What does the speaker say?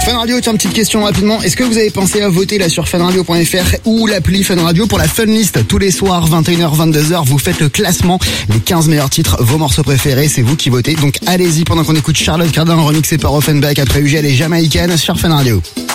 Fun Radio, tiens, petite question rapidement. Est-ce que vous avez pensé à voter là sur funradio.fr ou l'appli Fun Radio pour la Fun List? Tous les soirs, 21h, 22h, vous faites le classement des 15 meilleurs titres, vos morceaux préférés, c'est vous qui votez. Donc allez-y pendant qu'on écoute Charlotte Cardin remixée par Offenbach après UGL et Jamaïcaine sur Fun Radio.